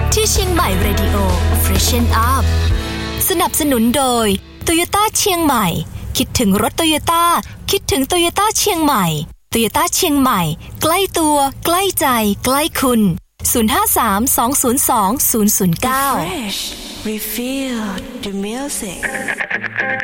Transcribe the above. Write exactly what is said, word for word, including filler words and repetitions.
ที่เชียงใหม่ Radio Freshen Up สนับสนุนโดย Toyota เชียงใหม่คิดถึงรถ Toyota คิดถึง Toyota เชียงใหม่ Toyota เชียงใหม่ใกล้ตัวใกล้ใจใกล้คุณศูนย์ ห้า สาม สอง ศูนย์ สอง ศูนย์ ศูนย์ เก้า Refresh, refill the music